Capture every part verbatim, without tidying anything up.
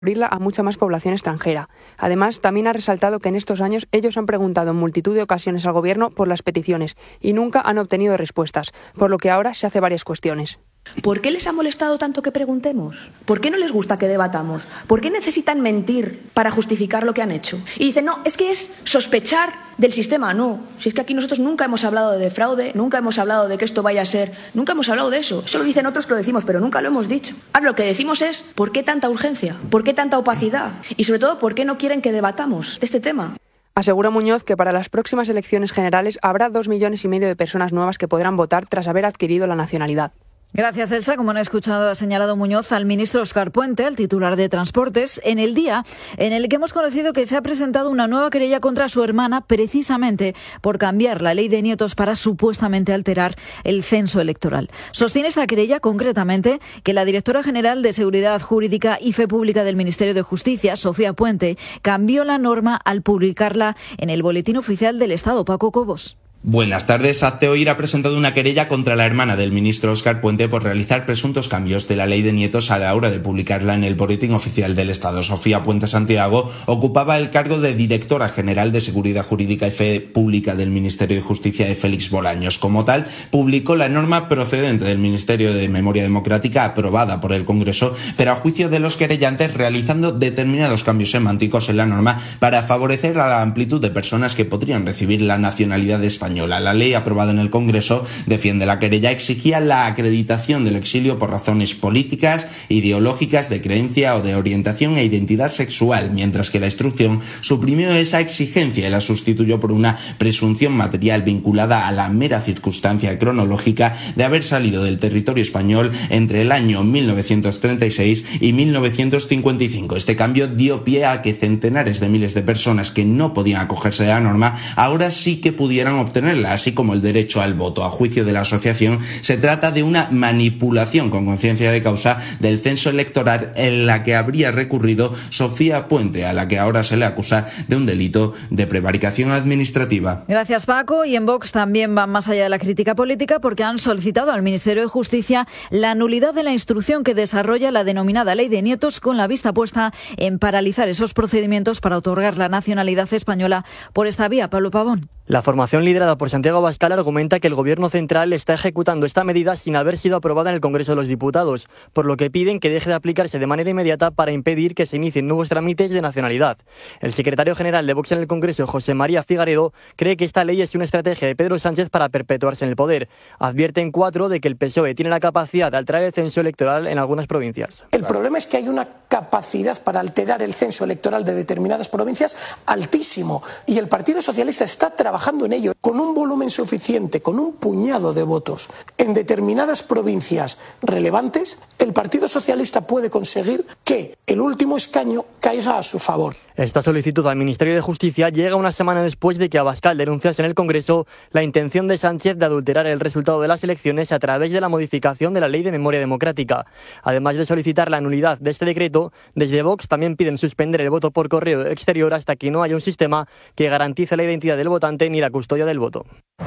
abrirla a mucha más población extranjera. Además, también ha resaltado que en estos años ellos han preguntado en multitud de ocasiones al gobierno por las peticiones y nunca han obtenido respuestas, por lo que ahora se hace varias cuestiones. ¿Por qué les ha molestado tanto que preguntemos? ¿Por qué no les gusta que debatamos? ¿Por qué necesitan mentir para justificar lo que han hecho? Y dicen, no, es que es sospechar del sistema. No, si es que aquí nosotros nunca hemos hablado de fraude, nunca hemos hablado de que esto vaya a ser, nunca hemos hablado de eso. Eso lo dicen otros que lo decimos, pero nunca lo hemos dicho. Ahora lo que decimos es, ¿por qué tanta urgencia? ¿Por qué tanta opacidad? Y sobre todo, ¿por qué no quieren que debatamos este tema? Asegura Muñoz que para las próximas elecciones generales habrá dos millones y medio de personas nuevas que podrán votar tras haber adquirido la nacionalidad. Gracias, Elsa. Como han escuchado, ha señalado Muñoz al ministro Óscar Puente, el titular de Transportes, en el día en el que hemos conocido que se ha presentado una nueva querella contra su hermana, precisamente por cambiar la ley de nietos para supuestamente alterar el censo electoral. Sostiene esta querella, concretamente, que la directora general de Seguridad Jurídica y Fe Pública del Ministerio de Justicia, Sofía Puente, cambió la norma al publicarla en el Boletín Oficial del Estado. Paco Cobos. Buenas tardes. Hazte Oír ha presentado una querella contra la hermana del ministro Óscar Puente por realizar presuntos cambios de la ley de nietos a la hora de publicarla en el Boletín Oficial del Estado. Sofía Puente Santiago ocupaba el cargo de directora general de Seguridad Jurídica y Fe Pública del Ministerio de Justicia de Félix Bolaños. Como tal, publicó la norma procedente del Ministerio de Memoria Democrática aprobada por el Congreso, pero a juicio de los querellantes realizando determinados cambios semánticos en la norma para favorecer a la amplitud de personas que podrían recibir la nacionalidad española. La ley aprobada en el Congreso, defiende la querella, exigía la acreditación del exilio por razones políticas, ideológicas, de creencia o de orientación e identidad sexual, mientras que la instrucción suprimió esa exigencia y la sustituyó por una presunción material vinculada a la mera circunstancia cronológica de haber salido del territorio español entre el año mil novecientos treinta y seis y mil novecientos cincuenta y cinco. Este cambio dio pie a que centenares de miles de personas que no podían acogerse a la norma ahora sí que pudieran obtener así como el derecho al voto. A juicio de la asociación, se trata de una manipulación con conciencia de causa del censo electoral en la que habría recurrido Sofía Puente, a la que ahora se le acusa de un delito de prevaricación administrativa. Gracias, Paco. Y en Vox también van más allá de la crítica política porque han solicitado al Ministerio de Justicia la nulidad de la instrucción que desarrolla la denominada Ley de Nietos, con la vista puesta en paralizar esos procedimientos para otorgar la nacionalidad española por esta vía. Pablo Pavón. La formación liderada por Santiago Abascal argumenta que el Gobierno central está ejecutando esta medida sin haber sido aprobada en el Congreso de los Diputados, por lo que piden que deje de aplicarse de manera inmediata para impedir que se inicien nuevos trámites de nacionalidad. El secretario general de Vox en el Congreso, José María Figaredo, cree que esta ley es una estrategia de Pedro Sánchez para perpetuarse en el poder. Advierten cuatro de que el P S O E tiene la capacidad de alterar el censo electoral en algunas provincias. El problema es que hay una capacidad para alterar el censo electoral de determinadas provincias altísimo, y el Partido Socialista está trabajando en ello con un volumen suficiente, con un puñado de votos en determinadas provincias relevantes. El Partido Socialista puede conseguir que el último escaño caiga a su favor. Esta solicitud al Ministerio de Justicia llega una semana después de que Abascal denunciase en el Congreso la intención de Sánchez de adulterar el resultado de las elecciones a través de la modificación de la Ley de Memoria Democrática. Además de solicitar la nulidad de este decreto, desde Vox también piden suspender el voto por correo exterior hasta que no haya un sistema que garantice la identidad del votante ni la custodia del voto.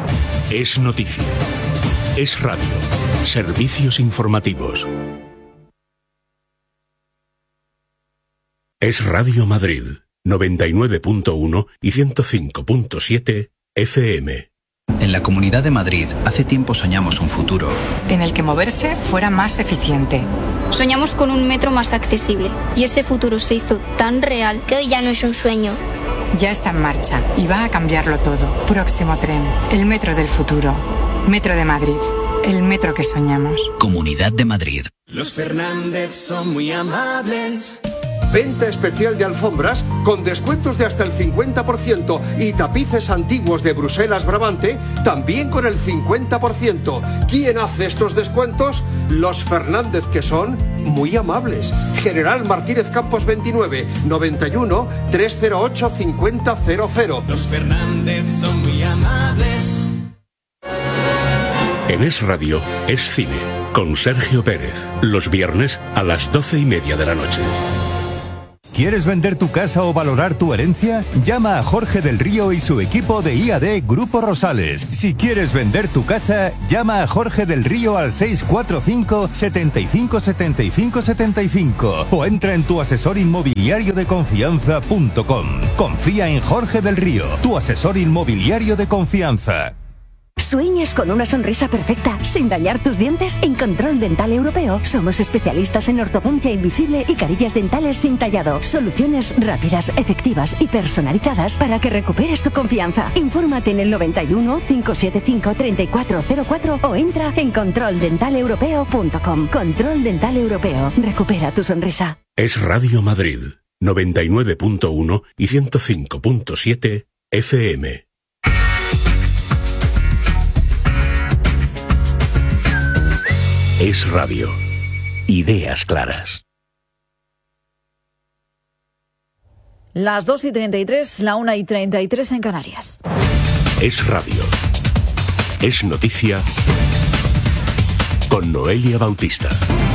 Es noticia. Es radio. Servicios informativos. Es Radio Madrid, noventa y nueve punto uno y ciento cinco punto siete F M. En la Comunidad de Madrid, hace tiempo soñamos un futuro en el que moverse fuera más eficiente. Soñamos con un metro más accesible y ese futuro se hizo tan real que hoy ya no es un sueño. Ya está en marcha y va a cambiarlo todo. Próximo tren, el metro del futuro. Metro de Madrid, el metro que soñamos. Comunidad de Madrid. Los Fernández son muy amables. Venta especial de alfombras con descuentos de hasta el cincuenta por ciento y tapices antiguos de Bruselas Brabante también con el cincuenta por ciento. ¿Quién hace estos descuentos? Los Fernández, que son muy amables. General Martínez Campos veintinueve, noventa y uno, trescientos ocho, cincuenta cero cero. Los Fernández son muy amables. En Es Radio, Es Cine, con Sergio Pérez. Los viernes a las doce y media de la noche. ¿Quieres vender tu casa o valorar tu herencia? Llama a Jorge del Río y su equipo de I A D Grupo Rosales. Si quieres vender tu casa, llama a Jorge del Río al seis cuatro cinco, setenta y cinco, setenta y cinco, setenta y cinco o entra en tu asesor inmobiliario de confianza punto com. Confía en Jorge del Río, tu asesor inmobiliario de confianza. ¿Sueñas con una sonrisa perfecta sin dañar tus dientes? En Control Dental Europeo somos especialistas en ortodoncia invisible y carillas dentales sin tallado. Soluciones rápidas, efectivas y personalizadas para que recuperes tu confianza. Infórmate en el noventa y uno, cinco siete cinco, treinta y cuatro cero cuatro o entra en control dental europeo punto com. Control Dental Europeo. Recupera tu sonrisa. Es Radio Madrid, noventa y nueve punto uno y ciento cinco punto siete F M. Es Radio. Ideas claras. Las dos y treinta y tres, la una y treinta y tres en Canarias. Es Radio. Es noticia con Noelia Bautista.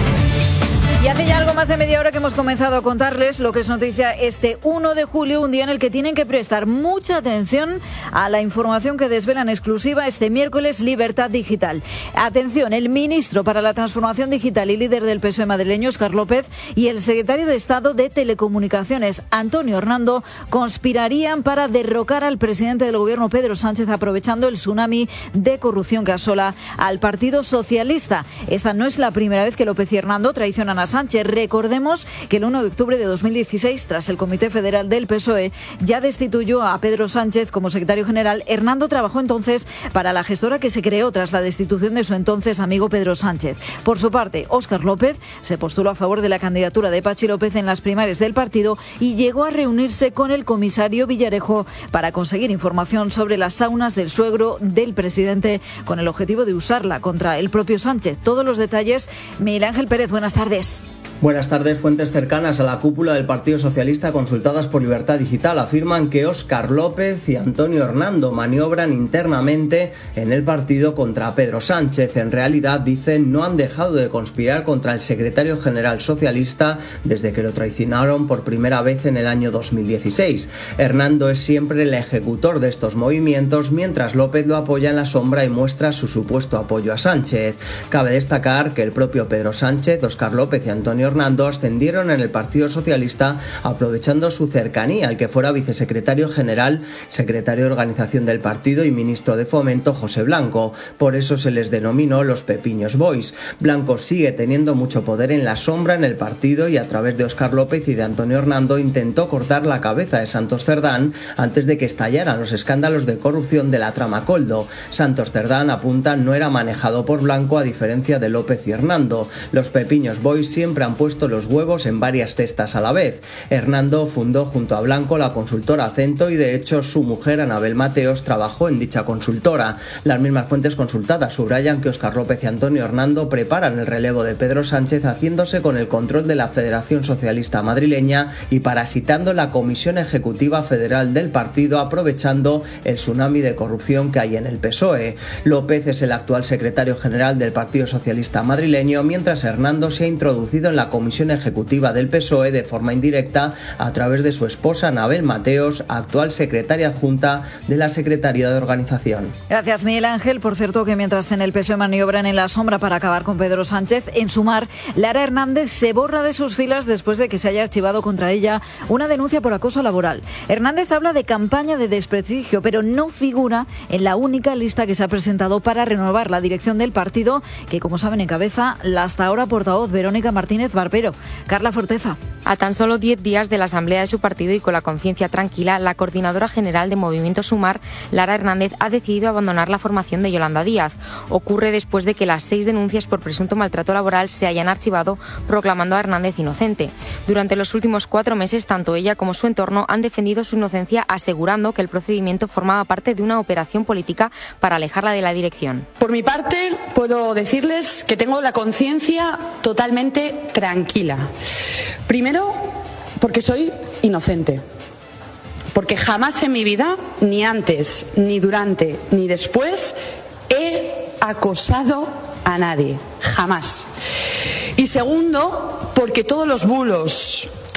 Y hace ya algo más de media hora que hemos comenzado a contarles lo que es noticia este uno de julio, un día en el que tienen que prestar mucha atención a la información que desvela en exclusiva este miércoles Libertad Digital. Atención, el ministro para la Transformación Digital y líder del P S O E madrileño, Óscar López, y el secretario de Estado de Telecomunicaciones, Antonio Hernando, conspirarían para derrocar al presidente del gobierno, Pedro Sánchez, aprovechando el tsunami de corrupción que asola al Partido Socialista. Esta no es la primera vez que López y Hernando traicionan a Sánchez. Recordemos que el uno de octubre de dos mil dieciséis, tras el Comité Federal del P S O E, ya destituyó a Pedro Sánchez como secretario general. Hernando trabajó entonces para la gestora que se creó tras la destitución de su entonces amigo Pedro Sánchez. Por su parte, Óscar López se postuló a favor de la candidatura de Pachi López en las primarias del partido y llegó a reunirse con el comisario Villarejo para conseguir información sobre las saunas del suegro del presidente, con el objetivo de usarla contra el propio Sánchez. Todos los detalles, Miguel Ángel Pérez, buenas tardes. Buenas tardes. Fuentes cercanas a la cúpula del Partido Socialista consultadas por Libertad Digital afirman que Óscar López y Antonio Hernando maniobran internamente en el partido contra Pedro Sánchez. En realidad, dicen, no han dejado de conspirar contra el secretario general socialista desde que lo traicionaron por primera vez en el año dos mil dieciséis. Hernando es siempre el ejecutor de estos movimientos, mientras López lo apoya en la sombra y muestra su supuesto apoyo a Sánchez. Cabe destacar que el propio Pedro Sánchez, Óscar López y Antonio Hernando ascendieron en el Partido Socialista aprovechando su cercanía al que fuera vicesecretario general, secretario de organización del partido y ministro de Fomento, José Blanco. Por eso se les denominó los Pepiños Boys. Blanco sigue teniendo mucho poder en la sombra en el partido y a través de Óscar López y de Antonio Hernando intentó cortar la cabeza de Santos Cerdán antes de que estallaran los escándalos de corrupción de la trama Coldo. Santos Cerdán, apunta, no era manejado por Blanco a diferencia de López y Hernando. Los Pepiños Boys siempre han puesto los huevos en varias cestas a la vez. Hernando fundó junto a Blanco la consultora Acento y de hecho su mujer Anabel Mateos trabajó en dicha consultora. Las mismas fuentes consultadas subrayan que Óscar López y Antonio Hernando preparan el relevo de Pedro Sánchez haciéndose con el control de la Federación Socialista Madrileña y parasitando la Comisión Ejecutiva Federal del partido, aprovechando el tsunami de corrupción que hay en el P S O E. López es el actual secretario general del Partido Socialista Madrileño, mientras Hernando se ha introducido en la Comisión Ejecutiva del P S O E de forma indirecta a través de su esposa Anabel Mateos, actual secretaria adjunta de la Secretaría de Organización. Gracias, Miguel Ángel. Por cierto, que mientras en el P S O E maniobran en la sombra para acabar con Pedro Sánchez, en Sumar, Lara Hernández se borra de sus filas después de que se haya archivado contra ella una denuncia por acoso laboral. Hernández habla de campaña de desprestigio, pero no figura en la única lista que se ha presentado para renovar la dirección del partido, que, como saben, encabeza la hasta ahora portavoz Verónica Martínez Barbero. Carla Forteza. A tan solo diez días de la asamblea de su partido y con la conciencia tranquila, la coordinadora general de Movimiento Sumar, Lara Hernández, ha decidido abandonar la formación de Yolanda Díaz. Ocurre después de que las seis denuncias por presunto maltrato laboral se hayan archivado, proclamando a Hernández inocente. Durante los últimos cuatro meses, tanto ella como su entorno han defendido su inocencia, asegurando que el procedimiento formaba parte de una operación política para alejarla de la dirección. Por mi parte, puedo decirles que tengo la conciencia totalmente tranquila. Primero, porque soy inocente. Porque jamás en mi vida, ni antes, ni durante, ni después, he acosado a nadie. Jamás. Y segundo, porque todos los bulos,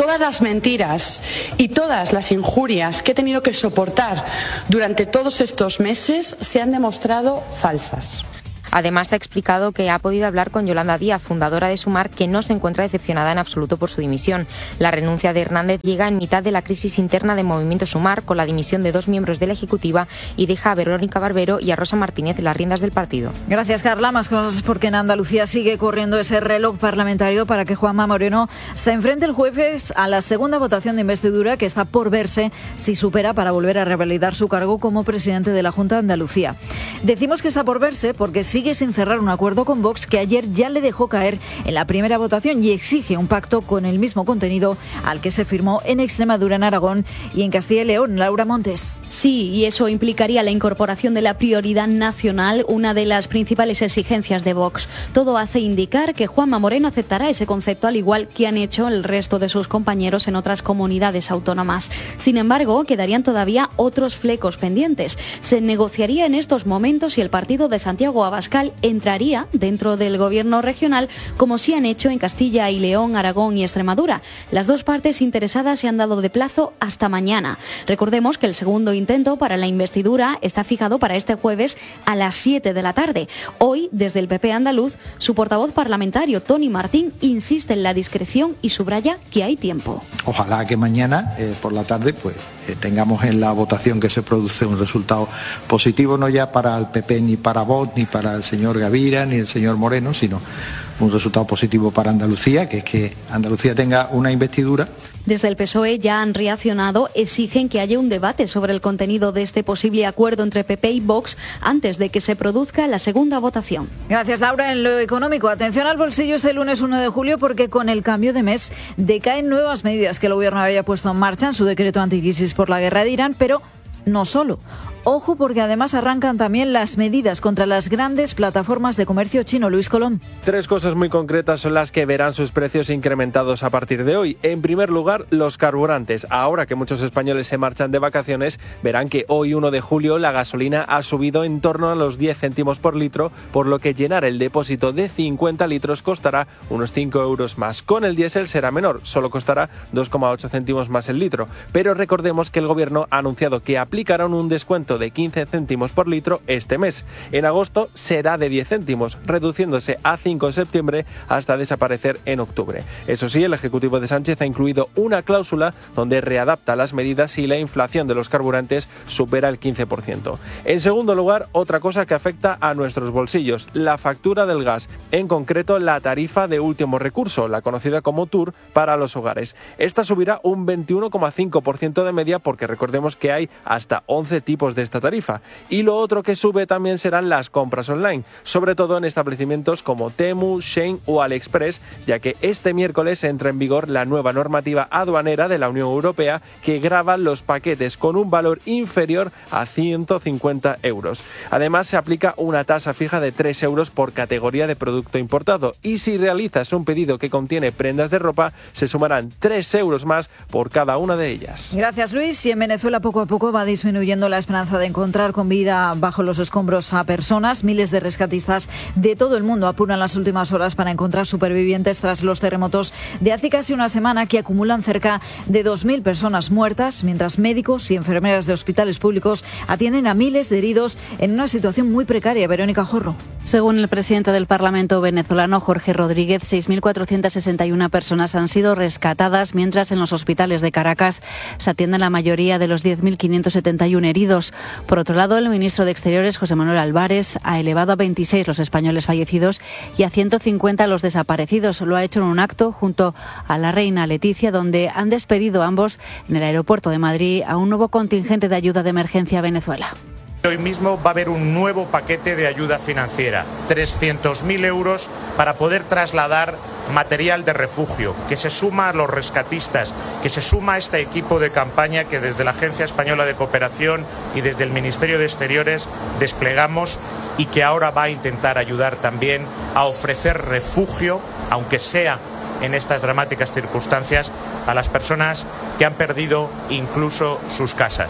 todas las mentiras y todas las injurias que he tenido que soportar durante todos estos meses se han demostrado falsas. Además, ha explicado que ha podido hablar con Yolanda Díaz, fundadora de Sumar, que no se encuentra decepcionada en absoluto por su dimisión. La renuncia de Hernández llega en mitad de la crisis interna de Movimiento Sumar, con la dimisión de dos miembros de la Ejecutiva, y deja a Verónica Barbero y a Rosa Martínez en las riendas del partido. Gracias, Carla. Más cosas porque en Andalucía sigue corriendo ese reloj parlamentario para que Juanma Moreno se enfrente el jueves a la segunda votación de investidura, que está por verse si supera para volver a revalidar su cargo como presidente de la Junta de Andalucía. Decimos que está por verse porque sigue sin cerrar un acuerdo con Vox, que ayer ya le dejó caer en la primera votación y exige un pacto con el mismo contenido al que se firmó en Extremadura, en Aragón y en Castilla y León. Laura Montes. Sí, y eso implicaría la incorporación de la prioridad nacional, una de las principales exigencias de Vox. Todo hace indicar que Juanma Moreno aceptará ese concepto, al igual que han hecho el resto de sus compañeros en otras comunidades autónomas. Sin embargo, quedarían todavía otros flecos pendientes. Se negociaría en estos momentos si el partido de Santiago Abascal entraría dentro del gobierno regional, como sí han hecho en Castilla y León, Aragón y Extremadura. Las dos partes interesadas se han dado de plazo hasta mañana. Recordemos que el segundo intento para la investidura está fijado para este jueves a las siete de la tarde. Hoy, desde el P P andaluz, su portavoz parlamentario, Toni Martín, insiste en la discreción y subraya que hay tiempo. Ojalá que mañana, eh, por la tarde, pues eh, tengamos en la votación que se produce un resultado positivo, no ya para el P P ni para Vox ni para el señor Gavira ni el señor Moreno, sino un resultado positivo para Andalucía, que es que Andalucía tenga una investidura. Desde el P S O E ya han reaccionado, exigen que haya un debate sobre el contenido de este posible acuerdo entre P P y Vox antes de que se produzca la segunda votación. Gracias, Laura. En lo económico, atención al bolsillo este lunes uno de julio, porque con el cambio de mes decaen nuevas medidas que el Gobierno había puesto en marcha en su decreto anticrisis por la guerra de Irán, pero no solo. Ojo, porque además arrancan también las medidas contra las grandes plataformas de comercio chino. Luis Colón. Tres cosas muy concretas son las que verán sus precios incrementados a partir de hoy. En primer lugar, los carburantes. Ahora que muchos españoles se marchan de vacaciones, verán que hoy, uno de julio, la gasolina ha subido en torno a los diez céntimos por litro, por lo que llenar el depósito de cincuenta litros costará unos cinco euros más. Con el diésel será menor, solo costará dos coma ocho céntimos más el litro. Pero recordemos que el Gobierno ha anunciado que aplicarán un descuento de quince céntimos por litro este mes. En agosto será de diez céntimos, reduciéndose a cinco en septiembre hasta desaparecer en octubre. Eso sí, el Ejecutivo de Sánchez ha incluido una cláusula donde readapta las medidas si la inflación de los carburantes supera el quince por ciento. En segundo lugar, otra cosa que afecta a nuestros bolsillos, la factura del gas, en concreto la tarifa de último recurso, la conocida como T U R, para los hogares. Esta subirá un veintiuno coma cinco por ciento de media, porque recordemos que hay hasta once tipos de esta tarifa. Y lo otro que sube también serán las compras online, sobre todo en establecimientos como Temu, Shein o AliExpress, ya que este miércoles entra en vigor la nueva normativa aduanera de la Unión Europea que grava los paquetes con un valor inferior a ciento cincuenta euros. Además, se aplica una tasa fija de tres euros por categoría de producto importado, y si realizas un pedido que contiene prendas de ropa, se sumarán tres euros más por cada una de ellas. Gracias, Luis. Y en Venezuela poco a poco va disminuyendo la esperanza de encontrar con vida bajo los escombros a personas. Miles de rescatistas de todo el mundo apuran las últimas horas para encontrar supervivientes tras los terremotos de hace casi una semana, que acumulan cerca de dos mil personas muertas, mientras médicos y enfermeras de hospitales públicos atienden a miles de heridos en una situación muy precaria. Verónica Jorro. Según el presidente del Parlamento venezolano, Jorge Rodríguez, seis mil cuatrocientas sesenta y una personas han sido rescatadas, mientras en los hospitales de Caracas se atienden la mayoría de los diez mil quinientos setenta y uno heridos. Por otro lado, el ministro de Exteriores, José Manuel Álvarez, ha elevado a veintiséis los españoles fallecidos y a ciento cincuenta los desaparecidos. Lo ha hecho en un acto junto a la reina Leticia, donde han despedido ambos en el aeropuerto de Madrid a un nuevo contingente de ayuda de emergencia a Venezuela. Hoy mismo va a haber un nuevo paquete de ayuda financiera, trescientos mil euros, para poder trasladar material de refugio, que se suma a los rescatistas, que se suma a este equipo de campaña que desde la Agencia Española de Cooperación y desde el Ministerio de Exteriores desplegamos, y que ahora va a intentar ayudar también a ofrecer refugio, aunque sea en estas dramáticas circunstancias, a las personas que han perdido incluso sus casas.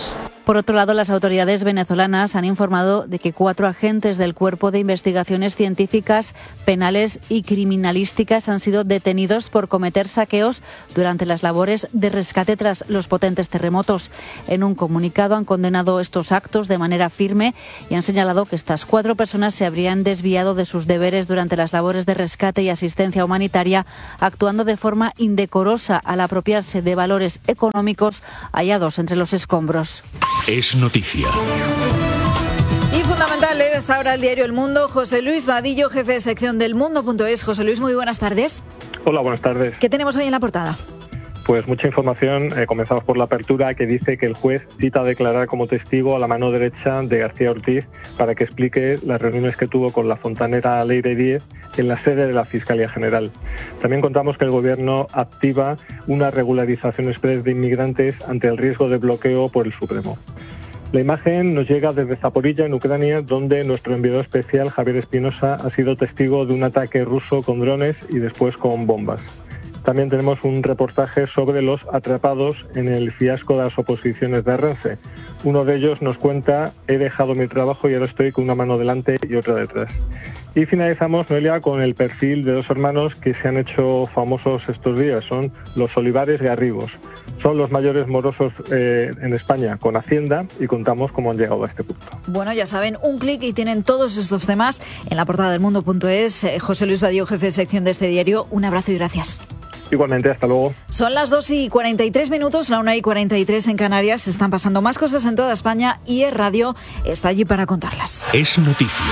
Por otro lado, las autoridades venezolanas han informado de que cuatro agentes del Cuerpo de Investigaciones Científicas, Penales y Criminalísticas han sido detenidos por cometer saqueos durante las labores de rescate tras los potentes terremotos. En un comunicado han condenado estos actos de manera firme y han señalado que estas cuatro personas se habrían desviado de sus deberes durante las labores de rescate y asistencia humanitaria, actuando de forma indecorosa al apropiarse de valores económicos hallados entre los escombros. Es noticia. Y fundamental leer hasta ahora el diario El Mundo. José Luis Vadillo, jefe de sección del Mundo punto es. José Luis, muy buenas tardes. Hola, buenas tardes. ¿Qué tenemos hoy en la portada? Pues mucha información. Eh, comenzamos por la apertura, que dice que el juez cita a declarar como testigo a la mano derecha de García Ortiz para que explique las reuniones que tuvo con la fontanera Leire Díez en la sede de la Fiscalía General. También contamos que el Gobierno activa una regularización express de inmigrantes ante el riesgo de bloqueo por el Supremo. La imagen nos llega desde Zaporilla, en Ucrania, donde nuestro enviado especial, Javier Espinosa, ha sido testigo de un ataque ruso con drones y después con bombas. También tenemos un reportaje sobre los atrapados en el fiasco de las oposiciones de Renfe. Uno de ellos nos cuenta: he dejado mi trabajo y ahora estoy con una mano delante y otra detrás. Y finalizamos, Noelia, con el perfil de dos hermanos que se han hecho famosos estos días. Son los Olivares Garrigos. Son los mayores morosos eh, en España con Hacienda, y contamos cómo han llegado a este punto. Bueno, ya saben, un clic y tienen todos estos temas en la portada del Mundo punto es. Eh, José Luis Vadillo, jefe de sección de este diario, un abrazo y gracias. Igualmente, hasta luego. Son las dos y cuarenta y tres minutos, la una y cuarenta y tres en Canarias. Se están pasando más cosas en toda España y Es Radio está allí para contarlas. Es noticia.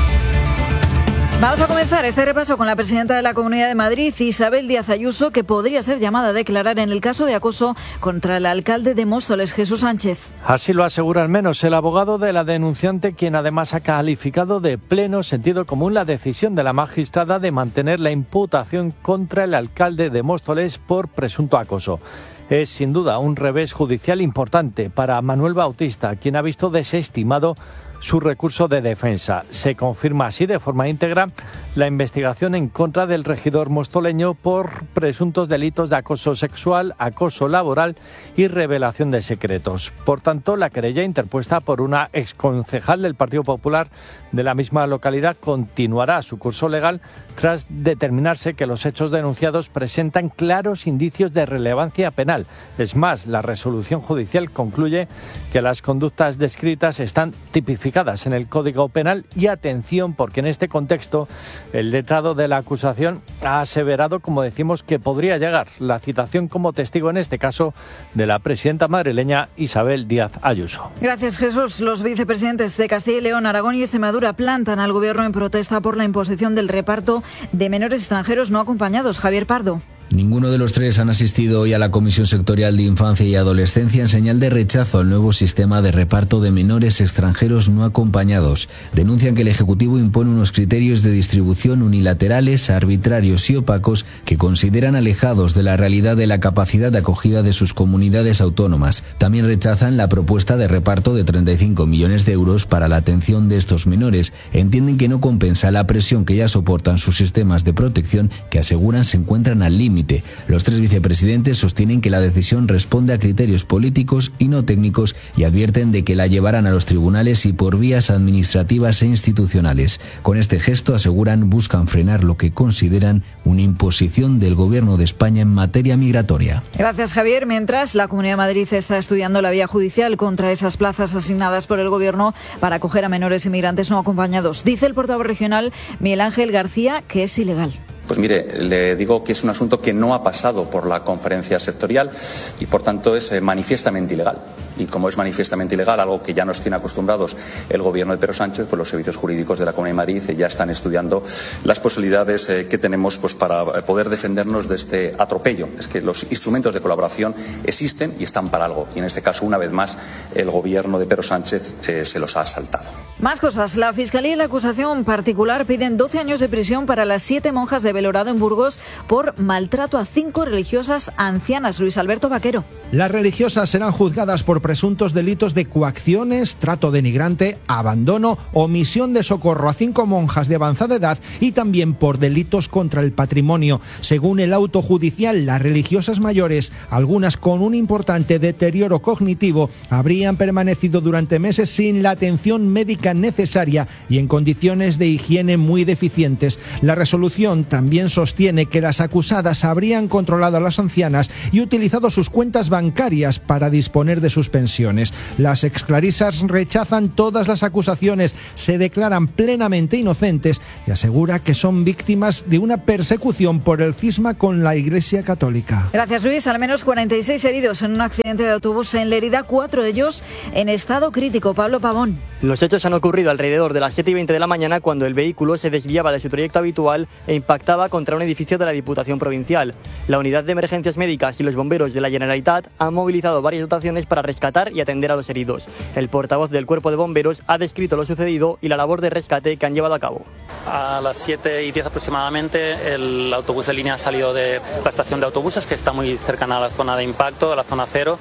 Vamos a comenzar este repaso con la presidenta de la Comunidad de Madrid, Isabel Díaz Ayuso, que podría ser llamada a declarar en el caso de acoso contra el alcalde de Móstoles, Jesús Sánchez. Así lo asegura al menos el abogado de la denunciante, quien además ha calificado de pleno sentido común la decisión de la magistrada de mantener la imputación contra el alcalde de Móstoles por presunto acoso. Es sin duda un revés judicial importante para Manuel Bautista, quien ha visto desestimado su recurso de defensa. Se confirma así de forma íntegra la investigación en contra del regidor mostoleño por presuntos delitos de acoso sexual, acoso laboral y revelación de secretos. Por tanto, la querella interpuesta por una exconcejal del Partido Popular de la misma localidad continuará su curso legal tras determinarse que los hechos denunciados presentan claros indicios de relevancia penal. Es más, la resolución judicial concluye que las conductas descritas están tipificadas en el Código Penal y atención, porque en este contexto el letrado de la acusación ha aseverado, como decimos, que podría llegar la citación como testigo en este caso de la presidenta madrileña Isabel Díaz Ayuso. Gracias, Jesús. Los vicepresidentes de Castilla y León, Aragón y Extremadura plantan al gobierno en protesta por la imposición del reparto de menores extranjeros no acompañados. Javier Pardo. Ninguno de los tres han asistido hoy a la Comisión Sectorial de Infancia y Adolescencia en señal de rechazo al nuevo sistema de reparto de menores extranjeros no acompañados. Denuncian que el Ejecutivo impone unos criterios de distribución unilaterales, arbitrarios y opacos que consideran alejados de la realidad de la capacidad de acogida de sus comunidades autónomas. También rechazan la propuesta de reparto de treinta y cinco millones de euros para la atención de estos menores. Entienden que no compensa la presión que ya soportan sus sistemas de protección, que aseguran se encuentran al límite. Los tres vicepresidentes sostienen que la decisión responde a criterios políticos y no técnicos y advierten de que la llevarán a los tribunales y por vías administrativas e institucionales. Con este gesto, aseguran, buscan frenar lo que consideran una imposición del Gobierno de España en materia migratoria. Gracias, Javier. Mientras, la Comunidad de Madrid está estudiando la vía judicial contra esas plazas asignadas por el Gobierno para acoger a menores inmigrantes no acompañados. Dice el portavoz regional, Miguel Ángel García, que es ilegal. Pues mire, le digo que es un asunto que no ha pasado por la conferencia sectorial y por tanto es manifiestamente ilegal. Y como es manifiestamente ilegal, algo que ya nos tiene acostumbrados el gobierno de Pedro Sánchez, pues los servicios jurídicos de la Comunidad de Madrid ya están estudiando las posibilidades eh, que tenemos pues para poder defendernos de este atropello. Es que los instrumentos de colaboración existen y están para algo. Y en este caso, una vez más, el gobierno de Pedro Sánchez eh, se los ha saltado. Más cosas. La Fiscalía y la acusación particular piden doce años de prisión para las siete monjas de Belorado en Burgos por maltrato a cinco religiosas ancianas. Luis Alberto Vaquero. Las religiosas serán juzgadas por presuntos delitos de coacciones, trato denigrante, abandono, omisión de socorro a cinco monjas de avanzada edad y también por delitos contra el patrimonio. Según el auto judicial, las religiosas mayores, algunas con un importante deterioro cognitivo, habrían permanecido durante meses sin la atención médica necesaria y en condiciones de higiene muy deficientes. La resolución también sostiene que las acusadas habrían controlado a las ancianas y utilizado sus cuentas bancarias para disponer de sus pensiones. Las exclarisas rechazan todas las acusaciones, se declaran plenamente inocentes y asegura que son víctimas de una persecución por el cisma con la Iglesia Católica. Gracias, Luis. Al menos cuarenta y seis heridos en un accidente de autobús en Lérida, cuatro de ellos en estado crítico. Pablo Pavón. Los hechos han ocurrido alrededor de las siete y veinte de la mañana cuando el vehículo se desviaba de su trayecto habitual e impactaba contra un edificio de la Diputación Provincial. La unidad de emergencias médicas y los bomberos de la Generalitat han movilizado varias dotaciones para rescatar y atender a los heridos. El portavoz del Cuerpo de Bomberos ha descrito lo sucedido y la labor de rescate que han llevado a cabo. A las siete y diez aproximadamente el autobús de línea ha salido de la estación de autobuses, que está muy cercana a la zona de impacto, a la zona cero.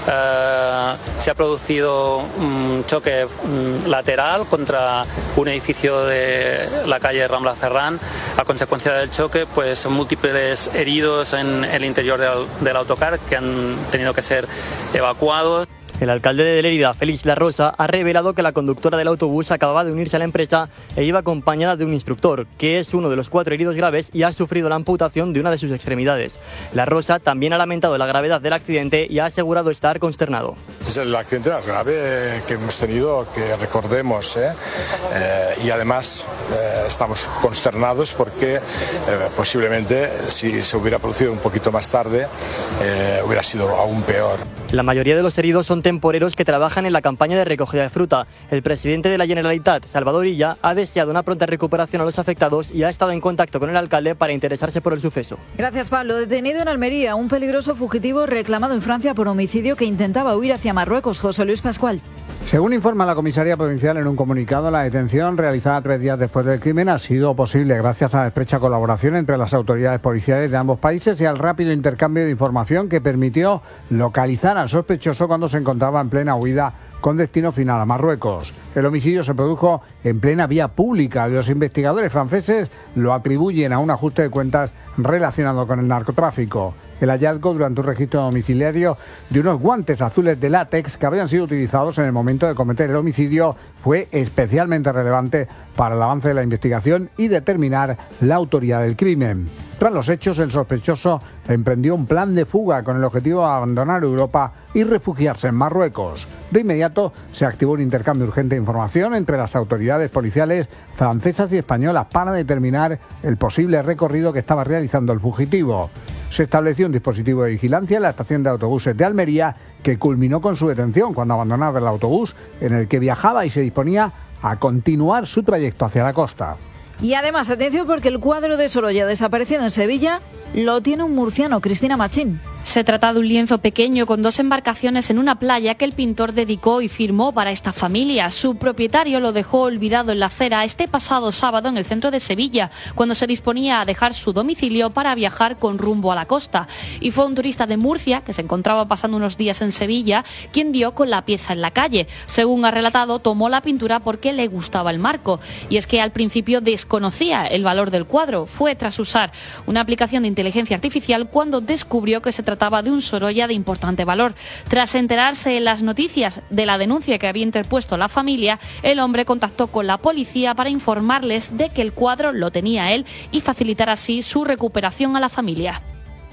Eh, se ha producido un choque um, lateral contra un edificio de la calle Rambla Ferrán. A consecuencia del choque, pues son múltiples heridos en el interior del, del autocar que han tenido que ser evacuados. El alcalde de Lérida, Félix La Rosa, ha revelado que la conductora del autobús acababa de unirse a la empresa e iba acompañada de un instructor, que es uno de los cuatro heridos graves y ha sufrido la amputación de una de sus extremidades. La Rosa también ha lamentado la gravedad del accidente y ha asegurado estar consternado. Es el accidente más grave que hemos tenido, que recordemos, ¿eh? Eh, y además eh, estamos consternados porque eh, posiblemente si se hubiera producido un poquito más tarde eh, hubiera sido aún peor. La mayoría de los heridos son temporeros que trabajan en la campaña de recogida de fruta. El presidente de la Generalitat, Salvador Illa, ha deseado una pronta recuperación a los afectados y ha estado en contacto con el alcalde para interesarse por el suceso. Gracias, Pablo. Detenido en Almería, un peligroso fugitivo reclamado en Francia por homicidio que intentaba huir hacia Marruecos. José Luis Pascual. Según informa la Comisaría Provincial en un comunicado, la detención realizada tres días después del crimen ha sido posible gracias a la estrecha colaboración entre las autoridades policiales de ambos países y al rápido intercambio de información que permitió localizar al sospechoso cuando se encontraba en plena huida con destino final a Marruecos. El homicidio se produjo en plena vía pública y los investigadores franceses lo atribuyen a un ajuste de cuentas relacionado con el narcotráfico. El hallazgo durante un registro domiciliario de unos guantes azules de látex que habían sido utilizados en el momento de cometer el homicidio fue especialmente relevante para el avance de la investigación y determinar la autoría del crimen. Tras los hechos, el sospechoso emprendió un plan de fuga con el objetivo de abandonar Europa y refugiarse en Marruecos. De inmediato se activó un intercambio urgente de información entre las autoridades policiales francesas y españolas para determinar el posible recorrido que estaba realizando el fugitivo. Se estableció un dispositivo de vigilancia en la estación de autobuses de Almería que culminó con su detención cuando abandonaba el autobús en el que viajaba y se disponía a continuar su trayecto hacia la costa. Y además, atención, porque el cuadro de Sorolla desaparecido en Sevilla lo tiene un murciano, Cristina Machín. Se trata de un lienzo pequeño con dos embarcaciones en una playa que el pintor dedicó y firmó para esta familia. Su propietario lo dejó olvidado en la acera este pasado sábado en el centro de Sevilla, cuando se disponía a dejar su domicilio para viajar con rumbo a la costa. Y fue un turista de Murcia, que se encontraba pasando unos días en Sevilla, quien dio con la pieza en la calle. Según ha relatado, tomó la pintura porque le gustaba el marco. Y es que al principio desconocía el valor del cuadro. Fue tras usar una aplicación de inteligencia artificial cuando descubrió que se trataba de un Sorolla de importante valor. Tras enterarse en las noticias de la denuncia que había interpuesto la familia, el hombre contactó con la policía para informarles de que el cuadro lo tenía él y facilitar así su recuperación a la familia.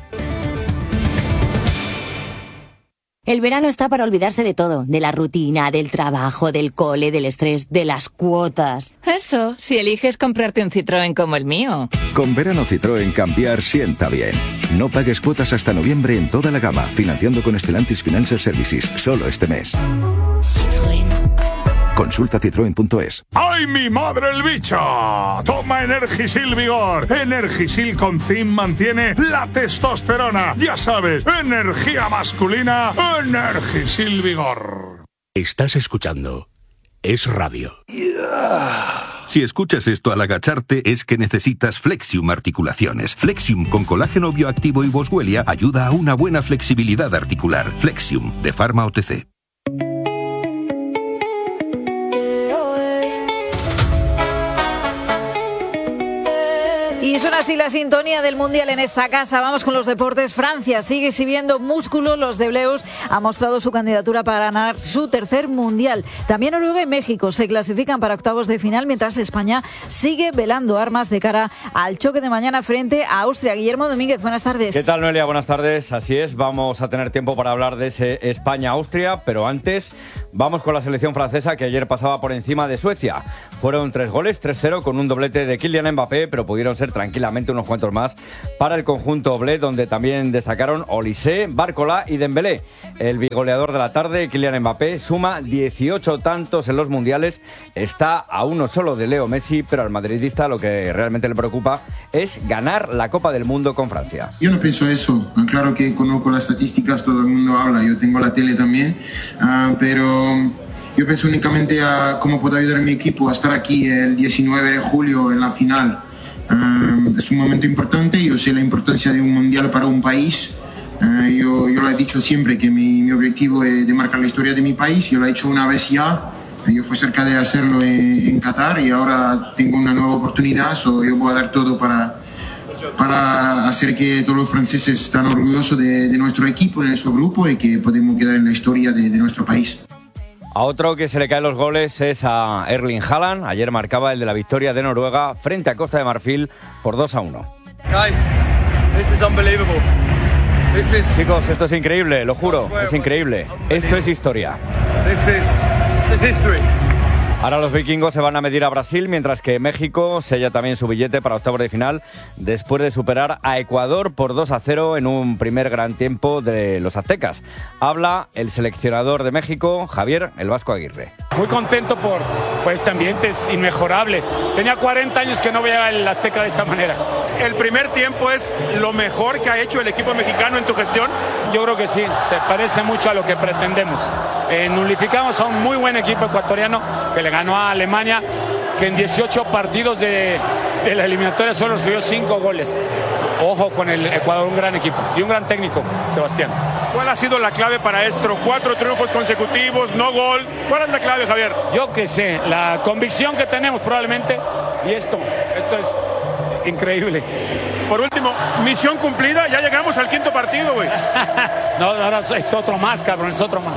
El verano está para olvidarse de todo, de la rutina, del trabajo, del cole, del estrés, de las cuotas. Eso, si eliges comprarte un Citroën como el mío. Con verano Citroën cambiar sienta bien. No pagues cuotas hasta noviembre en toda la gama, financiando con Stellantis Financial Services, solo este mes. Citroën. Consulta citroen punto es. ¡Ay, mi madre el bicho! Toma Energisil Vigor. Energisil con zinc mantiene la testosterona. Ya sabes, energía masculina, Energisil Vigor. Estás escuchando es radio. Si escuchas esto al agacharte es que necesitas Flexium Articulaciones. Flexium con colágeno bioactivo y boswellia ayuda a una buena flexibilidad articular. Flexium, de Pharma O T C. Y suena así la sintonía del Mundial en esta casa. Vamos con los deportes. Francia sigue exhibiendo músculo. Los de Bleus ha mostrado su candidatura para ganar su tercer Mundial. También Noruega y México se clasifican para octavos de final, mientras España sigue velando armas de cara al choque de mañana frente a Austria. Guillermo Domínguez, buenas tardes. ¿Qué tal, Noelia? Buenas tardes. Así es, vamos a tener tiempo para hablar de ese España-Austria, pero antes vamos con la selección francesa, que ayer pasaba por encima de Suecia. Fueron tres goles, tres cero, con un doblete de Kylian Mbappé, pero pudieron ser tranquilamente unos cuantos más para el conjunto bleu, donde también destacaron Olise, Barcola y Dembélé. El bigoleador de la tarde, Kylian Mbappé, suma dieciocho tantos en los mundiales, está a uno solo de Leo Messi, pero al madridista lo que realmente le preocupa es ganar la Copa del Mundo con Francia. Yo no pienso eso, claro que conozco las estadísticas, todo el mundo habla, yo tengo la tele también, uh, pero yo pienso únicamente a cómo puedo ayudar a mi equipo a estar aquí el diecinueve de julio en la final. Uh, es un momento importante, yo sé la importancia de un mundial para un país. Uh, yo, yo lo he dicho siempre que mi, mi objetivo es de marcar la historia de mi país. Yo lo he hecho una vez ya, yo fui cerca de hacerlo en, en Qatar y ahora tengo una nueva oportunidad. So yo voy a dar todo para, para hacer que todos los franceses estén orgullosos de, de nuestro equipo, de nuestro grupo y que podemos quedar en la historia de, de nuestro país. A otro que se le caen los goles es a Erling Haaland. Ayer marcaba el de la victoria de Noruega frente a Costa de Marfil por dos a uno. Guys, this is unbelievable. This is... Chicos, esto es increíble, lo juro, es increíble. Esto es historia. This is, this is history. Ahora los vikingos se van a medir a Brasil, mientras que México sella también su billete para octavos de final después de superar a Ecuador por dos a cero en un primer gran tiempo de los aztecas. Habla el seleccionador de México, Javier El Vasco Aguirre. Muy contento por, por este ambiente, es inmejorable. Tenía cuarenta años que no veía el Azteca de esta manera. ¿El primer tiempo es lo mejor que ha hecho el equipo mexicano en tu gestión? Yo creo que sí, se parece mucho a lo que pretendemos. Eh, nulificamos a un muy buen equipo ecuatoriano que le ganó a Alemania, que en dieciocho partidos de, de la eliminatoria solo recibió cinco goles. Ojo con el Ecuador, un gran equipo y un gran técnico, Sebastián. ¿Cuál ha sido la clave para esto? Cuatro triunfos consecutivos, no gol. ¿Cuál es la clave, Javier? Yo qué sé, la convicción que tenemos probablemente, y esto, esto es increíble. Por último, misión cumplida, ya llegamos al quinto partido, güey. No, ahora es otro más, cabrón, es otro más.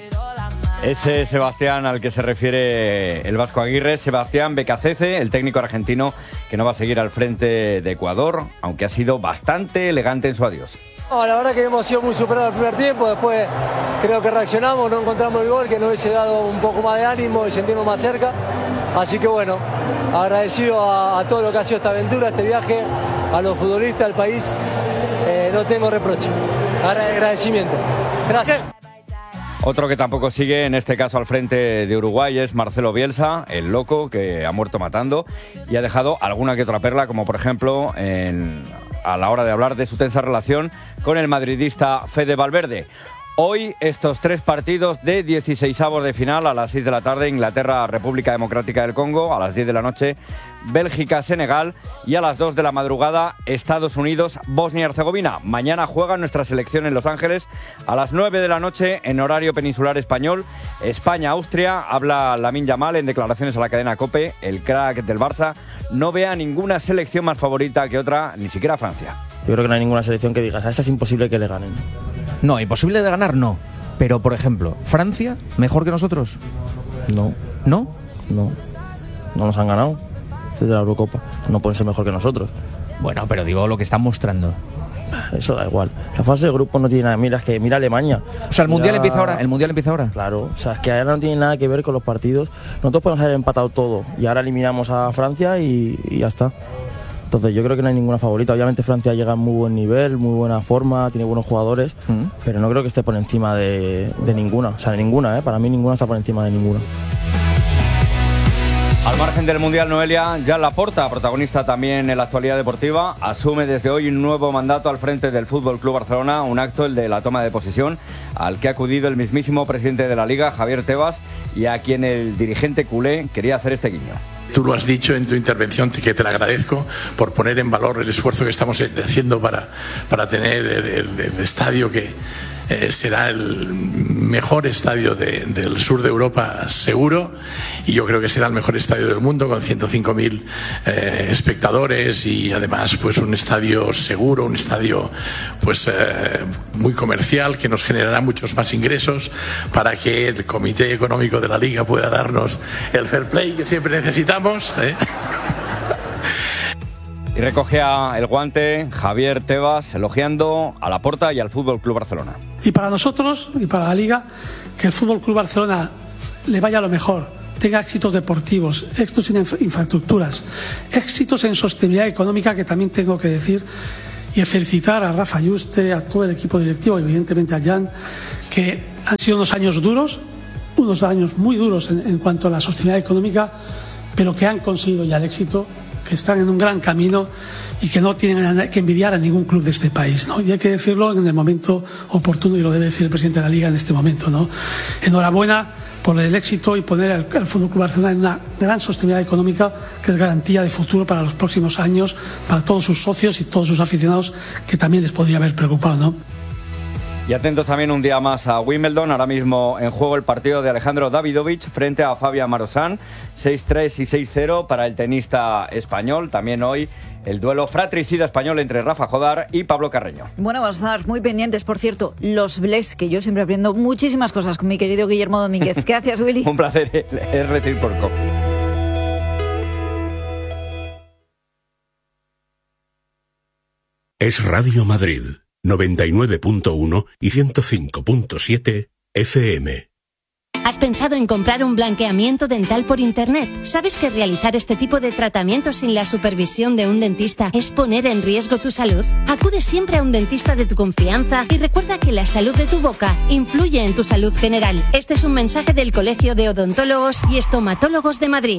Ese Sebastián al que se refiere el Vasco Aguirre, Sebastián Becacece, el técnico argentino que no va a seguir al frente de Ecuador, aunque ha sido bastante elegante en su adiós. No, la verdad que hemos sido muy superados el primer tiempo, después creo que reaccionamos, no encontramos el gol, que nos hubiese dado un poco más de ánimo y sentirnos más cerca. Así que bueno, agradecido a, a todo lo que ha sido esta aventura, este viaje, a los futbolistas, al país, eh, no tengo reproche, agradecimiento. Gracias. Otro que tampoco sigue, en este caso al frente de Uruguay, es Marcelo Bielsa, el loco que ha muerto matando y ha dejado alguna que otra perla, como por ejemplo en, a la hora de hablar de su tensa relación con el madridista Fede Valverde. Hoy estos tres partidos de dieciseisavos de final a las seis de la tarde, Inglaterra, República Democrática del Congo, a las diez de la noche, Bélgica, Senegal y a las dos de la madrugada, Estados Unidos, Bosnia y Herzegovina. Mañana juega nuestra selección en Los Ángeles a las nueve de la noche en horario peninsular español, España, Austria. Habla Lamine Yamal en declaraciones a la cadena COPE, el crack del Barça no ve a ninguna selección más favorita que otra, ni siquiera Francia. Yo creo que no hay ninguna selección que digas, a esta es imposible que le ganen. No, imposible de ganar no. Pero, por ejemplo, ¿Francia mejor que nosotros? No. ¿No? No. No nos han ganado desde la Eurocopa. No pueden ser mejor que nosotros. Bueno, pero digo lo que están mostrando. Eso da igual. La fase de grupo no tiene nada. Mira, es que mira Alemania. O sea, el mira... mundial empieza ahora. El mundial empieza ahora. Claro. O sea, es que ahora no tiene nada que ver con los partidos. Nosotros podemos haber empatado todo y ahora eliminamos a Francia y, y ya está. Entonces yo creo que no hay ninguna favorita. Obviamente Francia llega a muy buen nivel, muy buena forma, tiene buenos jugadores, mm. pero no creo que esté por encima de, de ninguna. O sea, de ninguna, ¿eh? Para mí ninguna está por encima de ninguna. Al margen del Mundial, Noelia, Jan Laporta, protagonista también en la actualidad deportiva, asume desde hoy un nuevo mandato al frente del Fútbol Club Barcelona, un acto, el de la toma de posesión, al que ha acudido el mismísimo presidente de la Liga, Javier Tebas, y a quien el dirigente culé quería hacer este guiño. Tú lo has dicho en tu intervención, que te lo agradezco por poner en valor el esfuerzo que estamos haciendo para, para tener el, el, el estadio que eh, será el mejor estadio de, del sur de Europa seguro, y yo creo que será el mejor estadio del mundo con ciento cinco mil eh, espectadores, y además pues un estadio seguro, un estadio pues eh, muy comercial, que nos generará muchos más ingresos para que el Comité Económico de la Liga pueda darnos el fair play que siempre necesitamos, ¿eh? Y recogea el guante Javier Tebas elogiando a Laporta y al Fútbol Club Barcelona. Y para nosotros y para la Liga, que el Fútbol Club Barcelona le vaya lo mejor, tenga éxitos deportivos, éxitos en infraestructuras, éxitos en sostenibilidad económica, que también tengo que decir, y felicitar a Rafa Yuste, a todo el equipo directivo y evidentemente a Jan, que han sido unos años duros, unos años muy duros en, en cuanto a la sostenibilidad económica, pero que han conseguido ya el éxito, que están en un gran camino y que no tienen que envidiar a ningún club de este país, ¿no? Y hay que decirlo en el momento oportuno, y lo debe decir el presidente de la Liga en este momento, ¿no? Enhorabuena por el éxito y poner al, al Fútbol Club Barcelona en una gran sostenibilidad económica, que es garantía de futuro para los próximos años, para todos sus socios y todos sus aficionados, que también les podría haber preocupado, ¿no? Y atentos también un día más a Wimbledon, ahora mismo en juego el partido de Alejandro Davidovich frente a Fabián Marozán, seis tres y seis cero para el tenista español. También hoy el duelo fratricida español entre Rafa Jodar y Pablo Carreño. Bueno, vamos a estar muy pendientes, por cierto, los Bles, que yo siempre aprendo muchísimas cosas con mi querido Guillermo Domínguez. Gracias, Willy. Un placer, R T I por com. Es Radio Madrid. noventa y nueve punto uno y ciento cinco punto siete F M. ¿Has pensado en comprar un blanqueamiento dental por internet? ¿Sabes que realizar este tipo de tratamientos sin la supervisión de un dentista es poner en riesgo tu salud? Acude siempre a un dentista de tu confianza y recuerda que la salud de tu boca influye en tu salud general. Este es un mensaje del Colegio de Odontólogos y Estomatólogos de Madrid.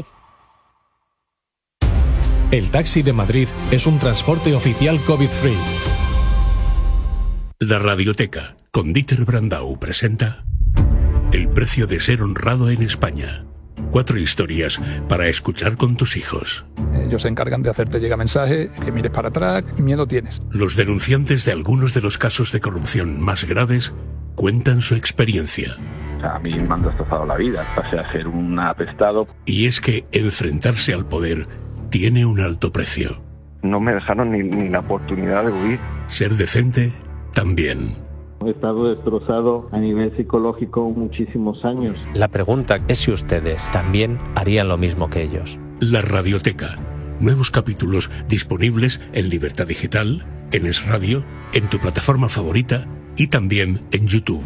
El Taxi de Madrid es un transporte oficial COVID-free. La Radioteca, con Dieter Brandau, presenta El precio de ser honrado en España. Cuatro historias para escuchar con tus hijos. Ellos se encargan de hacerte llegar mensaje, que mires para atrás, ¿qué miedo tienes? Los denunciantes de algunos de los casos de corrupción más graves cuentan su experiencia. O sea, a mí me han destrozado la vida, pasé a ser un apestado. Y es que enfrentarse al poder tiene un alto precio. No me dejaron ni, ni la oportunidad de huir. Ser decente también. He estado destrozado a nivel psicológico muchísimos años. La pregunta es si ustedes también harían lo mismo que ellos. La Radioteca. Nuevos capítulos disponibles en Libertad Digital, en Es Radio, en tu plataforma favorita y también en YouTube.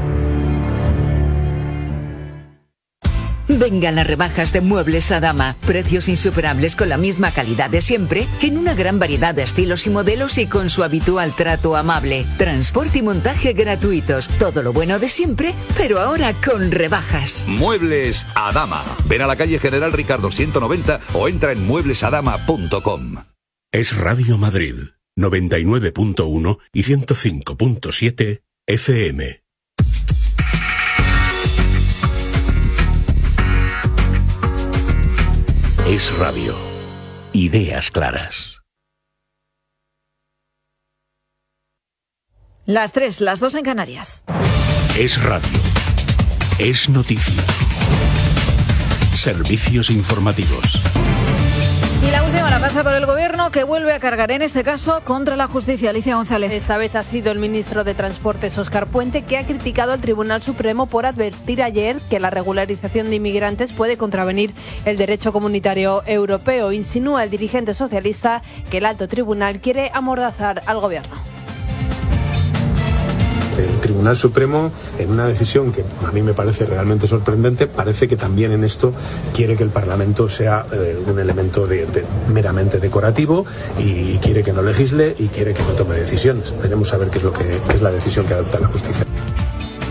Vengan las rebajas de Muebles Adama. Precios insuperables con la misma calidad de siempre, en una gran variedad de estilos y modelos y con su habitual trato amable. Transporte y montaje gratuitos. Todo lo bueno de siempre, pero ahora con rebajas. Muebles Adama. Ven a la calle General Ricardo ciento noventa o entra en muebles adama punto com. Es Radio Madrid, noventa y nueve punto uno y ciento cinco punto siete F M. Es Radio. Ideas claras. Las tres, las dos en Canarias. Es Radio. Es noticia. Servicios informativos. Y la última la pasa por el Gobierno, que vuelve a cargar en este caso contra la justicia. Alicia González. Esta vez ha sido el ministro de Transportes, Óscar Puente, que ha criticado al Tribunal Supremo por advertir ayer que la regularización de inmigrantes puede contravenir el derecho comunitario europeo. Insinúa el dirigente socialista que el alto tribunal quiere amordazar al Gobierno. El Tribunal Supremo, en una decisión que a mí me parece realmente sorprendente, parece que también en esto quiere que el Parlamento sea eh, un elemento de, de, meramente decorativo y, y quiere que no legisle y quiere que no tome decisiones. Veremos a ver qué es lo que qué es la decisión que adopta la justicia.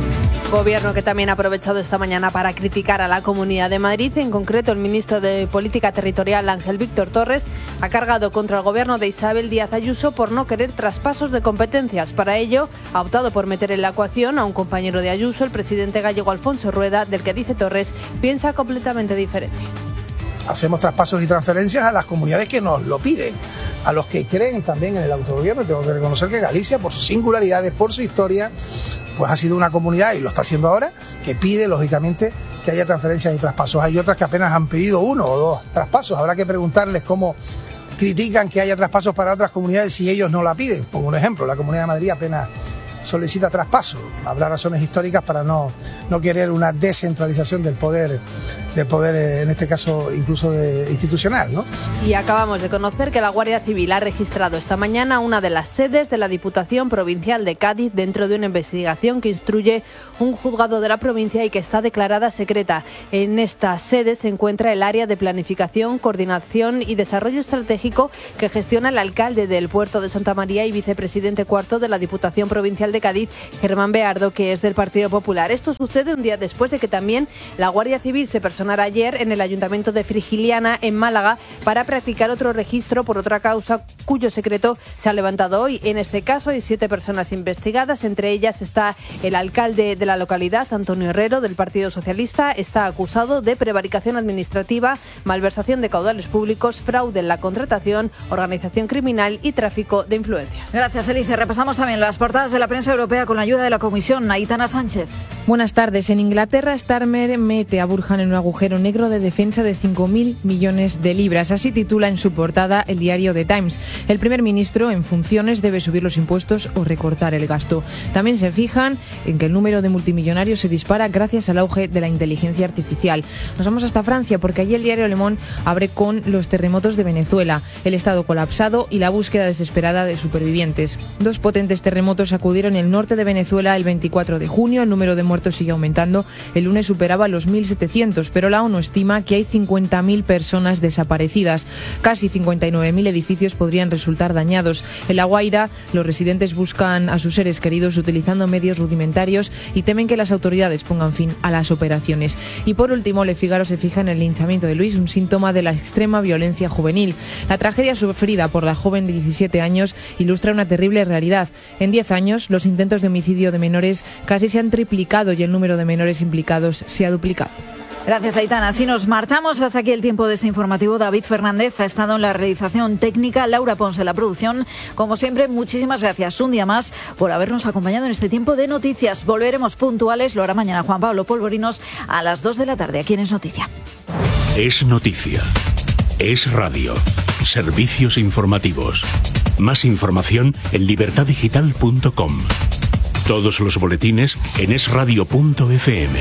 Gobierno que también ha aprovechado esta mañana para criticar a la Comunidad de Madrid. En concreto, el ministro de Política Territorial, Ángel Víctor Torres, ha cargado contra el gobierno de Isabel Díaz Ayuso por no querer traspasos de competencias. Para ello, ha optado por meter en la ecuación a un compañero de Ayuso, el presidente gallego Alfonso Rueda, del que dice Torres piensa completamente diferente. Hacemos traspasos y transferencias a las comunidades que nos lo piden, a los que creen también en el autogobierno. Tengo que reconocer que Galicia, por sus singularidades, por su historia, pues ha sido una comunidad, y lo está haciendo ahora, que pide, lógicamente, que haya transferencias y traspasos. Hay otras que apenas han pedido uno o dos traspasos. Habrá que preguntarles cómo critican que haya traspasos para otras comunidades si ellos no la piden. Pongo un ejemplo, la Comunidad de Madrid apenas solicita traspaso. Habrá razones históricas para no, no querer una descentralización del poder, del poder, en este caso incluso de, institucional, ¿no? Y acabamos de conocer que la Guardia Civil ha registrado esta mañana una de las sedes de la Diputación Provincial de Cádiz dentro de una investigación que instruye un juzgado de la provincia y que está declarada secreta. En esta sede se encuentra el área de planificación, coordinación y desarrollo estratégico que gestiona el alcalde del Puerto de Santa María y vicepresidente cuarto de la Diputación Provincial de Cádiz, Germán Beardo, que es del Partido Popular. Esto sucede un día después de que también la Guardia Civil se personara ayer en el Ayuntamiento de Frigiliana, en Málaga, para practicar otro registro por otra causa cuyo secreto se ha levantado hoy. En este caso hay siete personas investigadas, entre ellas está el alcalde de la localidad, Antonio Herrero, del Partido Socialista. Está acusado de prevaricación administrativa, malversación de caudales públicos, fraude en la contratación, organización criminal y tráfico de influencias. Gracias, Elice. Repasamos también las portadas de la prensa europea con la ayuda de la Comisión. Aitana Sánchez. Buenas tardes. En Inglaterra, Starmer mete a Burhan en un agujero negro de defensa de cinco mil millones de libras. Así titula en su portada el diario The Times. El primer ministro en funciones debe subir los impuestos o recortar el gasto. También se fijan en que el número de multimillonarios se dispara gracias al auge de la inteligencia artificial. Nos vamos hasta Francia porque allí el diario Le Monde abre con los terremotos de Venezuela, el estado colapsado y la búsqueda desesperada de supervivientes. Dos potentes terremotos acudieron el norte de Venezuela el veinticuatro de junio. El número de muertos sigue aumentando. El lunes superaba los mil setecientos, pero la ONU estima que hay cincuenta mil personas desaparecidas. Casi cincuenta y nueve mil edificios podrían resultar dañados. En La Guaira, los residentes buscan a sus seres queridos utilizando medios rudimentarios y temen que las autoridades pongan fin a las operaciones. Y por último, Le Figaro se fija en el linchamiento de Luis, un síntoma de la extrema violencia juvenil. La tragedia sufrida por la joven de diecisiete años ilustra una terrible realidad. En diez años, los intentos de homicidio de menores casi se han triplicado y el número de menores implicados se ha duplicado. Gracias, Aitana. Así nos marchamos. Hasta aquí el tiempo de este informativo. David Fernández ha estado en la realización técnica, Laura Pons en la producción. Como siempre, muchísimas gracias un día más por habernos acompañado en este tiempo de noticias. Volveremos puntuales, lo hará mañana Juan Pablo Polvorinos a las dos de la tarde. Aquí en Es Noticia. Es Noticia. Es Radio. Servicios informativos. Más información en libertad digital punto com. Todos los boletines en es radio punto efe eme.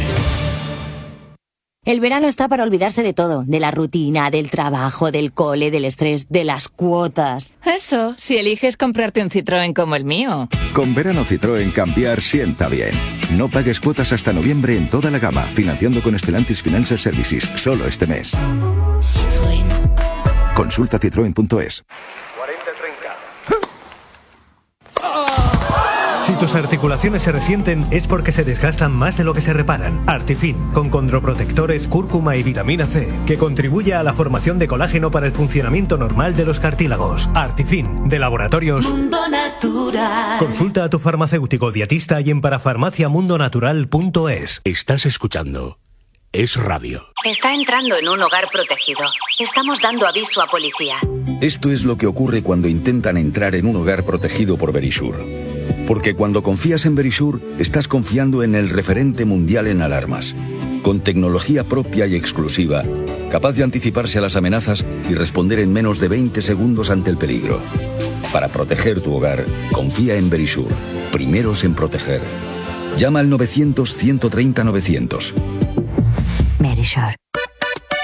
El verano está para olvidarse de todo, de la rutina, del trabajo, del cole, del estrés, de las cuotas. Eso, si eliges comprarte un Citroën como el mío. Con verano Citroën cambiar sienta bien. No pagues cuotas hasta noviembre en toda la gama, financiando con Stellantis Financial Services, solo este mes. Citroën. Consulta citroen punto es. Si tus articulaciones se resienten es porque se desgastan más de lo que se reparan. Artifin, con condroprotectores, cúrcuma y vitamina C, que contribuye a la formación de colágeno para el funcionamiento normal de los cartílagos. Artifin, de Laboratorios Mundo Natural. Consulta a tu farmacéutico dietista y en parafarmacia mundo natural punto es. Estás escuchando Es Radio. Está entrando en un hogar protegido. Estamos dando aviso a policía. Esto es lo que ocurre cuando intentan entrar en un hogar protegido por Verisure. Porque cuando confías en Verisure, estás confiando en el referente mundial en alarmas. Con tecnología propia y exclusiva, capaz de anticiparse a las amenazas y responder en menos de veinte segundos ante el peligro. Para proteger tu hogar, confía en Verisure. Primeros en proteger. Llama al novecientos, ciento treinta, novecientos. Verisure.